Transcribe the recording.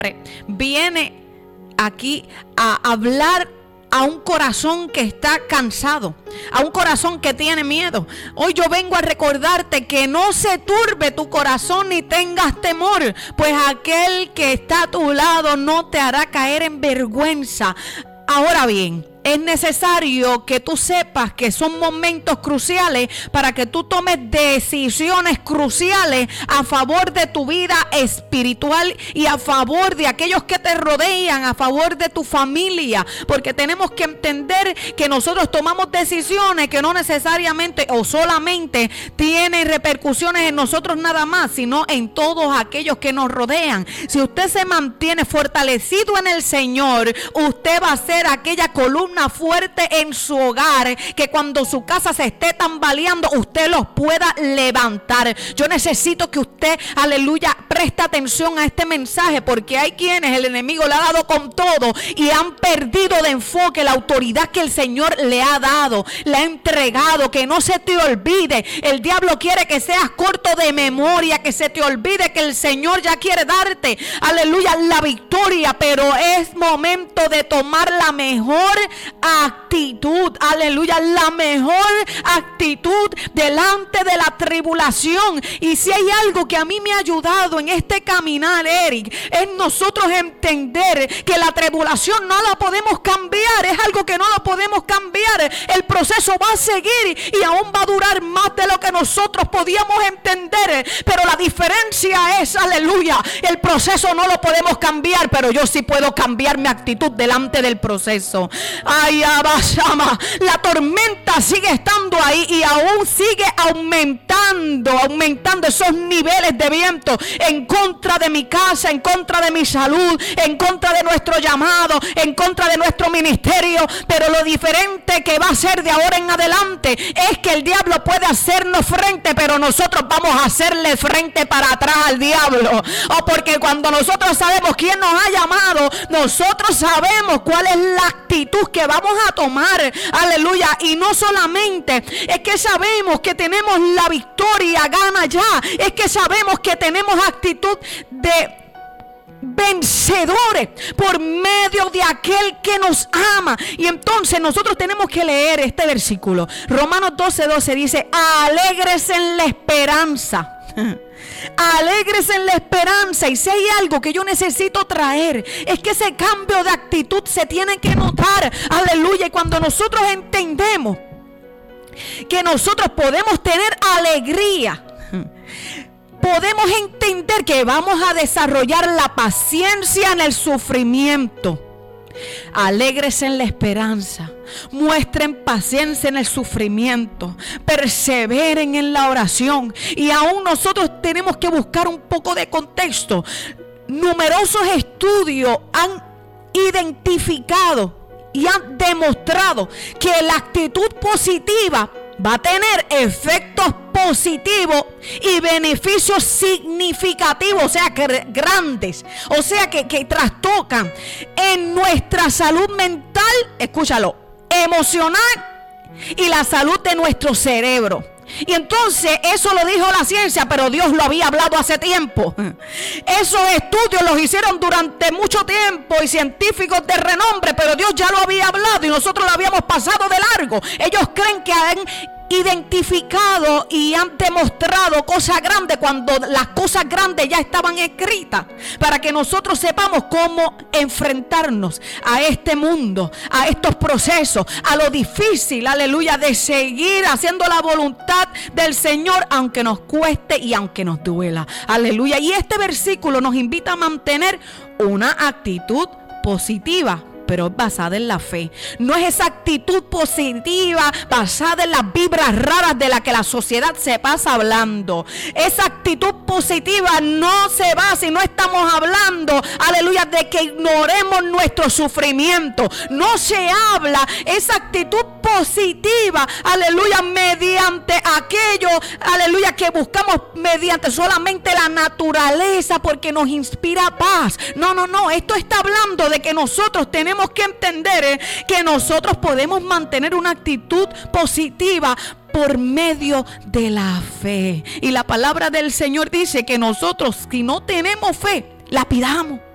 viene aquí a hablar a un corazón que está cansado, a un corazón que tiene miedo. Hoy yo vengo a recordarte que no se turbe tu corazón ni tengas temor, pues aquel que está a tu lado no te hará caer en vergüenza. Ahora bien, es necesario que tú sepas que son momentos cruciales para que tú tomes decisiones cruciales a favor de tu vida espiritual y a favor de aquellos que te rodean, a favor de tu familia, porque tenemos que entender que nosotros tomamos decisiones que no necesariamente o solamente tienen repercusiones en nosotros nada más, sino en todos aquellos que nos rodean. Si usted se mantiene fortalecido en el Señor, usted va a ser aquella columna fuerte en su hogar, que cuando su casa se esté tambaleando, usted los pueda levantar. Yo necesito que usted, aleluya, preste atención a este mensaje, porque hay quienes el enemigo le ha dado con todo y han perdido de enfoque la autoridad que el Señor le ha dado, le ha entregado. Que no se te olvide, el diablo quiere que seas corto de memoria, que se te olvide que el Señor ya quiere darte, aleluya, la victoria, pero es momento de tomar la mejor actitud, aleluya, la mejor actitud delante de la tribulación. Y si hay algo que a mí me ha ayudado en este caminar, Eric, es nosotros entender que la tribulación no la podemos cambiar, es algo que no lo podemos cambiar. El proceso va a seguir y aún va a durar más de lo que nosotros podíamos entender, pero la diferencia es, aleluya, el proceso no lo podemos cambiar, pero yo sí puedo cambiar mi actitud delante del proceso. Ay, abasama, la tormenta sigue estando ahí y aún sigue aumentando esos niveles de viento en contra de mi casa, en contra de mi salud, en contra de nuestro llamado, en contra de nuestro ministerio. Pero lo diferente que va a ser de ahora en adelante es que el diablo puede hacernos frente, pero nosotros vamos a hacerle frente para atrás al diablo. Porque cuando nosotros sabemos quién nos ha llamado, nosotros sabemos cuál es la actitud que vamos a tomar, aleluya. Y no solamente es que sabemos que tenemos la victoria gana ya, es que sabemos que tenemos actitud de vencedores por medio de aquel que nos ama. Y entonces nosotros tenemos que leer este versículo. Romanos 12:12 dice: alégrese en la esperanza. Alégrese en la esperanza. Y si hay algo que yo necesito traer, es que ese cambio de actitud se tiene que notar, aleluya. Y cuando nosotros entendemos que nosotros podemos tener alegría, podemos entender que vamos a desarrollar la paciencia en el sufrimiento. Alégrese en la esperanza, muestren paciencia en el sufrimiento, perseveren en la oración. Y aún nosotros tenemos que buscar un poco de contexto. Numerosos estudios han identificado y han demostrado que la actitud positiva va a tener efectos positivos y beneficios significativos, o sea, que grandes, o sea, que trastocan en nuestra salud mental, escúchalo, emocional y la salud de nuestro cerebro. Y entonces eso lo dijo la ciencia, pero Dios lo había hablado hace tiempo. Esos estudios los hicieron durante mucho tiempo y científicos de renombre, pero Dios ya lo había hablado y nosotros lo habíamos pasado de largo. Ellos creen que han identificado y han demostrado cosas grandes cuando las cosas grandes ya estaban escritas, para que nosotros sepamos cómo enfrentarnos a este mundo, a estos procesos, a lo difícil, aleluya, de seguir haciendo la voluntad del Señor, aunque nos cueste y aunque nos duela, aleluya. Y este versículo nos invita a mantener una actitud positiva, pero basada en la fe. No es esa actitud positiva basada en las vibras raras de la que la sociedad se pasa hablando. Esa actitud positiva no se va si no estamos hablando, aleluya, de que ignoremos nuestro sufrimiento. No se habla esa actitud positiva, aleluya, mediante aquello, aleluya, que buscamos mediante solamente la naturaleza porque nos inspira paz. No, esto está hablando de que nosotros tenemos que entender que nosotros podemos mantener una actitud positiva por medio de la fe. Y la palabra del Señor dice que nosotros, si no tenemos fe, la pidamos.